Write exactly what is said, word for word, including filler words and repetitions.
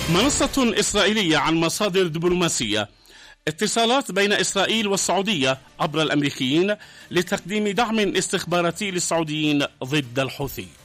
منصة إسرائيلية عن مصادر دبلوماسية. اتصالات بين إسرائيل والسعودية عبر الأمريكيين لتقديم دعم استخباراتي للسعوديين ضد الحوثي.